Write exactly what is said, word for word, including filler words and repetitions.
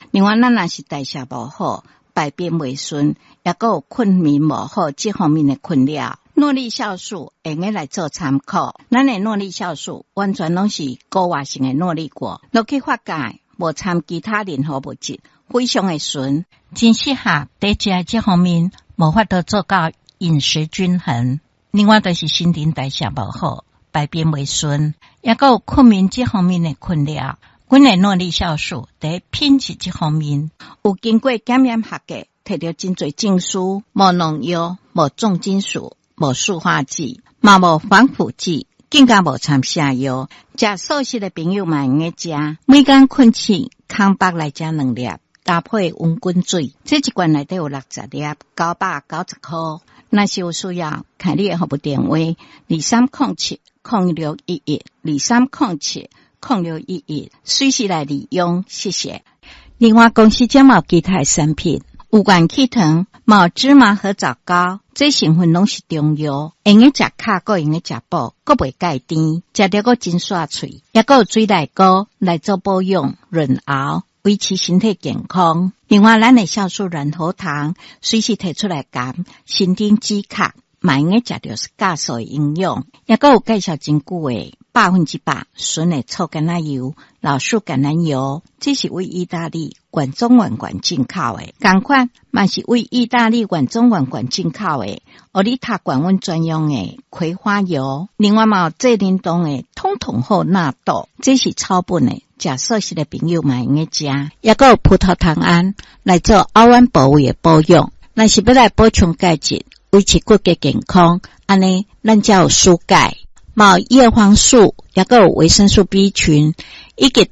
另外，咱若是代谢无好，排便袂顺，也个有困眠无好这方面的困扰。诺丽酵素会用来做参考，咱的诺丽酵素完全拢是高活性的诺丽果，落去发酵，无掺其他任何物质，非常的纯，真适合在食这方面无法度做到饮食均衡。另外，就是新陈代谢无好，排便袂顺，也个有困眠这方面的困扰。阮的诺丽酵素在品质这方面有经过检验合格，摕到真侪证书，无农药，无重金属，无塑化剂，嘛无防腐剂，更加无掺下药。食素食的朋友嘛用个食，每天困醒空腹来食两粒，搭配温滚水，这一罐内底有六十粒，九百九十块。若是有需要，看你的服务电话：二三零七零六一一二三零七零六一一，随时来利用，谢谢。另外，公司将有其他产品，有元气糖、毛芝麻和枣膏，这成分拢是中药，用个食卡，个用个食补，个袂介甜，食着个真刷脆，也个有水内膏来做保养、润喉，维持身体健康。另外，咱的酵素软喉糖随时提出来讲，身体止咳，嘛用个食着是酵素的营养，也个有介绍真久的百分之百纯的臭橄榄油、老树橄榄油，这是为意大利原装原罐进口的。同款嘛是为意大利原装原罐进口的奥利塔管温专用的葵花油。另外嘛有这联动的通通后纳豆，这是草本的，食素食的朋友嘛用个食。也个有葡萄糖胺来做凹弯部位的保养。若是要来补充钙质，维持骨骼健康，安尼咱才有输钙。嘛有叶黄素，也个有维生素 B 群，以及